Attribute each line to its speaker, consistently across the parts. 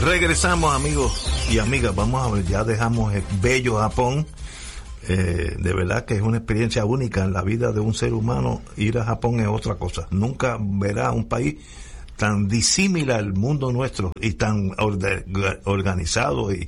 Speaker 1: Regresamos, amigos y amigas. Vamos a ver, ya dejamos el bello Japón. De verdad que es una experiencia única en la vida de un ser humano. Ir a Japón es otra cosa. Nunca verá un país tan disímil al mundo nuestro y tan organizado y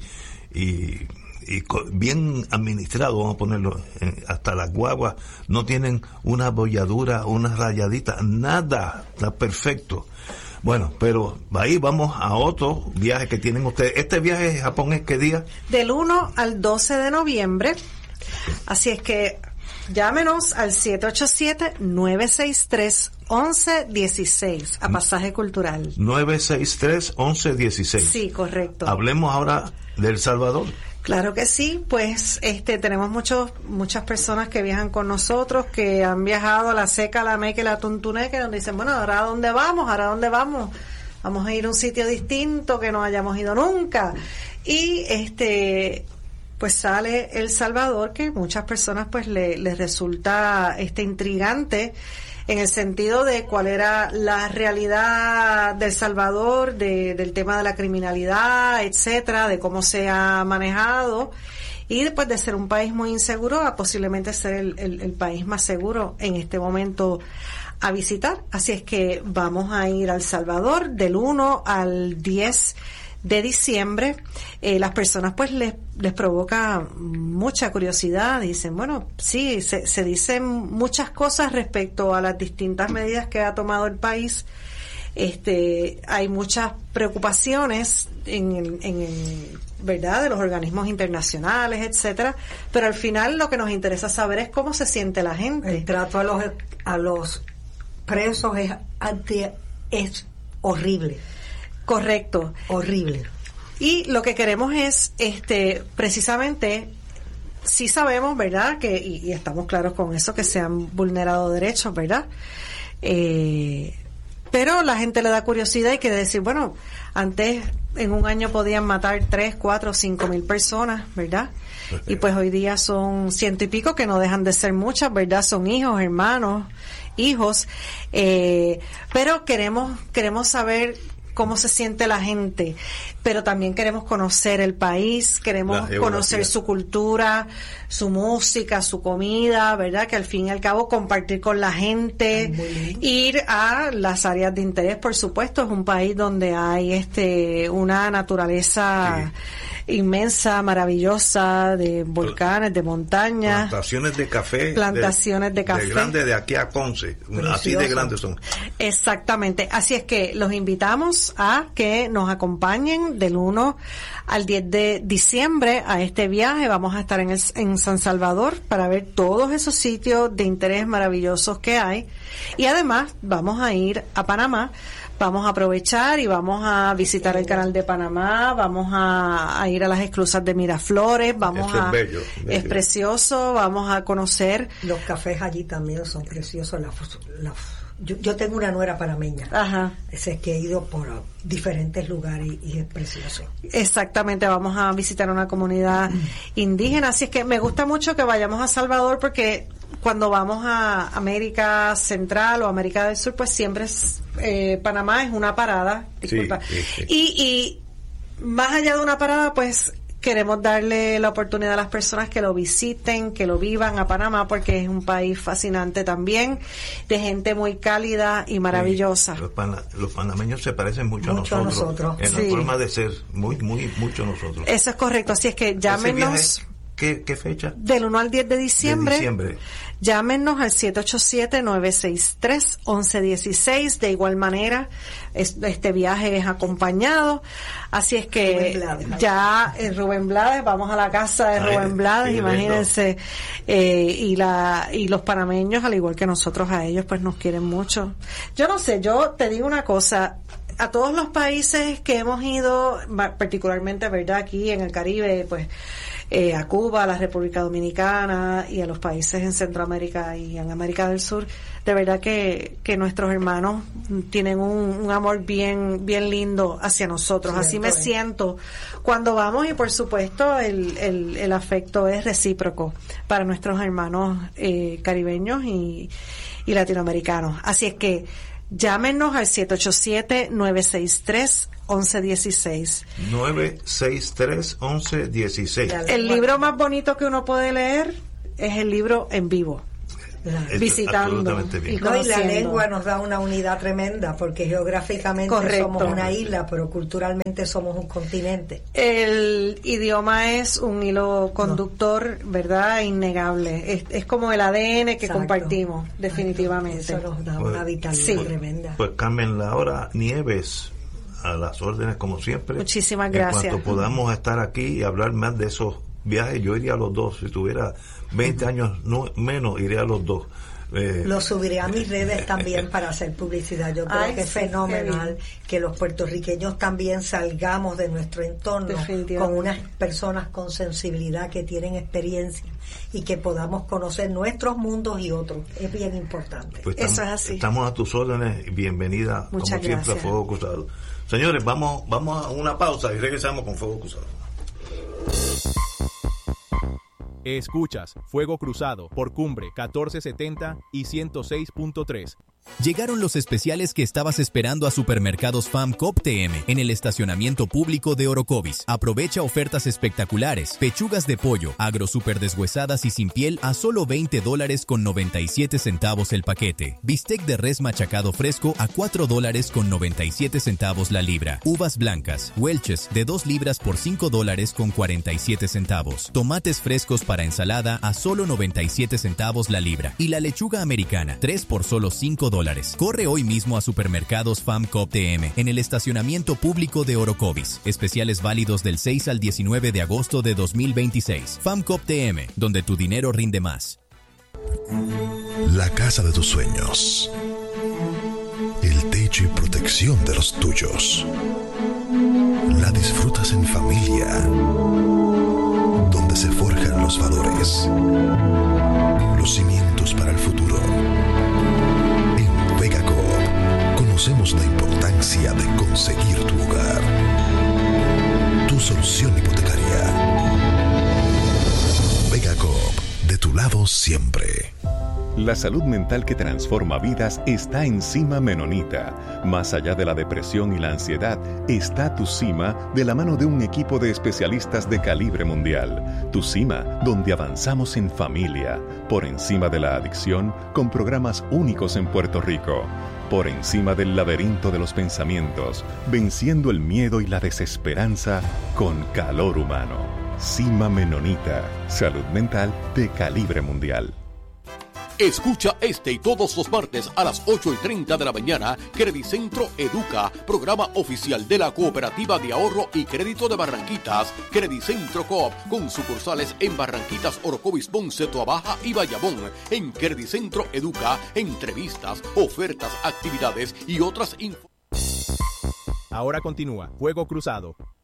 Speaker 1: bien administrado, vamos a ponerlo. Hasta las guaguas no tienen una bolladura, una rayadita, nada, está perfecto. Bueno, pero ahí vamos a otro viaje que tienen ustedes. ¿Este viaje a Japón es qué día?
Speaker 2: Del 1 al 12 de noviembre. Así es que llámenos al 787-963-1116 a Pasaje Cultural.
Speaker 1: 963-1116.
Speaker 2: Sí, correcto.
Speaker 1: Hablemos ahora de El Salvador.
Speaker 2: Claro que sí, pues tenemos muchas personas que viajan con nosotros, que han viajado a la Seca, la Meca y la Tuntuneque, donde dicen, bueno, ¿ahora a dónde vamos? Vamos a ir a un sitio distinto que no hayamos ido nunca. Y pues sale El Salvador, que muchas personas pues les resulta intrigante, en el sentido de cuál era la realidad de El Salvador, del tema de la criminalidad, etcétera, de cómo se ha manejado, y después de ser un país muy inseguro a posiblemente ser el país más seguro en este momento a visitar. Así es que vamos a ir a El Salvador del 1 al 10 de diciembre. Las personas pues les provoca mucha curiosidad, dicen, bueno, sí, se dicen muchas cosas respecto a las distintas medidas que ha tomado el país. Hay muchas preocupaciones ¿verdad?, de los organismos internacionales, etcétera, pero al final lo que nos interesa saber es cómo se siente la gente.
Speaker 3: El trato a los presos es horrible.
Speaker 2: Correcto.
Speaker 3: Horrible.
Speaker 2: Y lo que queremos es, precisamente, sí sabemos, ¿verdad?, que, y estamos claros con eso, que se han vulnerado derechos, ¿verdad? Pero la gente le da curiosidad y quiere decir, bueno, antes en un año podían matar 3, 4, 5 mil personas, ¿verdad? Y pues hoy día son 100 y pico, que no dejan de ser muchas, ¿verdad? Son hijos, pero queremos saber cómo se siente la gente, pero también queremos conocer el país, queremos conocer su cultura, su música, su comida, ¿verdad? Que al fin y al cabo compartir con la gente, ir a las áreas de interés, por supuesto. Es un país donde hay una naturaleza inmensa, maravillosa, de volcanes, de montañas,
Speaker 1: plantaciones de café,
Speaker 2: de
Speaker 1: grande de aquí a Ponce, así de grandes son.
Speaker 2: Exactamente, así es que los invitamos a que nos acompañen del 1 al 10 de diciembre a este viaje. Vamos a estar en San Salvador para ver todos esos sitios de interés maravillosos que hay, y además vamos a ir a Panamá. Vamos a aprovechar y vamos a visitar el canal de Panamá, vamos a ir a las esclusas de Miraflores,
Speaker 1: bello.
Speaker 2: Es precioso, vamos a conocer.
Speaker 3: Los cafés allí también son preciosos. Yo tengo una nuera panameña.
Speaker 2: Ajá.
Speaker 3: Es que he ido por diferentes lugares y es precioso.
Speaker 2: Exactamente, vamos a visitar una comunidad indígena, así es que me gusta mucho que vayamos a Salvador, porque cuando vamos a América Central o América del Sur, pues siempre Panamá es una parada, disculpa.
Speaker 1: Sí.
Speaker 2: Y más allá de una parada, pues queremos darle la oportunidad a las personas que lo visiten, que lo vivan a Panamá, porque es un país fascinante también, de gente muy cálida y maravillosa.
Speaker 1: Los panameños se parecen mucho a nosotros en la forma de ser, mucho a nosotros.
Speaker 2: Eso es correcto, así es que llámenos.
Speaker 1: ¿Qué fecha?
Speaker 2: Del 1 al 10 de diciembre. Llámenos al 787-963-1116. De igual manera, este viaje es acompañado. Así es que Rubén Blades, vamos a la casa de Rubén Blades, imagínense. Y los panameños, al igual que nosotros a ellos, pues nos quieren mucho. Yo no sé, yo te digo una cosa. A todos los países que hemos ido, particularmente, ¿verdad?, aquí en el Caribe, pues a Cuba, a la República Dominicana y a los países en Centroamérica y en América del Sur, de verdad que nuestros hermanos tienen un amor bien lindo hacia nosotros. Cierto, así me siento cuando vamos, y por supuesto el afecto es recíproco para nuestros hermanos caribeños y latinoamericanos. Así es que Llámenos al 787-963-1116.
Speaker 1: 963-1116.
Speaker 2: El libro más bonito que uno puede leer es el libro en vivo. Visitando y
Speaker 3: la lengua nos da una unidad tremenda, porque geográficamente somos una isla, pero culturalmente somos un continente.
Speaker 2: El idioma es un hilo conductor, ¿verdad? Innegable. Es como el ADN que compartimos, definitivamente.
Speaker 3: Eso nos da una vitalidad tremenda.
Speaker 1: Pues Carmen Laura Nieves, a las órdenes como siempre.
Speaker 2: Muchísimas gracias.
Speaker 1: En cuanto podamos estar aquí y hablar más de esos viajes, yo iría a los dos. Si tuviera 20 años menos, iría a los dos.
Speaker 3: Lo subiré a mis redes también para hacer publicidad. Yo creo que es fenomenal que los puertorriqueños también salgamos de nuestro entorno con unas personas con sensibilidad que tienen experiencia y que podamos conocer nuestros mundos y otros. Es bien importante.
Speaker 1: Pues
Speaker 2: eso es así.
Speaker 1: Estamos a tus órdenes. Bienvenida,
Speaker 2: muchas
Speaker 1: como siempre, a Fuego Cruzado. Señores, vamos a una pausa y regresamos con Fuego Cruzado.
Speaker 4: Escuchas Fuego Cruzado por Cumbre 1470 y 106.3.
Speaker 5: Llegaron los especiales que estabas esperando a Supermercados FAM Coop TM en el estacionamiento público de Orocovis. Aprovecha ofertas espectaculares. Pechugas de pollo, agro super deshuesadas y sin piel a solo $20.97 el paquete. Bistec de res machacado fresco a $4.97 la libra. Uvas blancas, Welch's de 2 libras por $5.47. Tomates frescos para ensalada a solo 97 centavos la libra. Y la lechuga americana, 3 por solo $5. Corre hoy mismo a Supermercados FAM Coop TM en el estacionamiento público de Orocovis. Especiales válidos del 6 al 19 de agosto de 2026. FAM Coop TM, donde tu dinero rinde más.
Speaker 6: La casa de tus sueños. El techo y protección de los tuyos. La disfrutas en familia, donde se forjan los valores, los cimientos para el futuro. Vega Coop, conocemos la importancia de conseguir tu hogar. Tu solución hipotecaria. Vega Coop, de tu lado siempre.
Speaker 7: La salud mental que transforma vidas está en Cima Menonita. Más allá de la depresión y la ansiedad, está Tu Cima de la mano de un equipo de especialistas de calibre mundial. Tu Cima, donde avanzamos en familia, por encima de la adicción, con programas únicos en Puerto Rico. Por encima del laberinto de los pensamientos, venciendo el miedo y la desesperanza con calor humano. Cima Menonita, salud mental de calibre mundial.
Speaker 8: Escucha este y todos los martes a las 8:30 de la mañana, Credicentro Educa, programa oficial de la Cooperativa de Ahorro y Crédito de Barranquitas, Credicentro Coop, con sucursales en Barranquitas, Orocovis, Ponce, Toabaja y Bayamón. En Credicentro Educa, entrevistas, ofertas, actividades y otras informaciones.
Speaker 4: Ahora continúa Fuego Cruzado.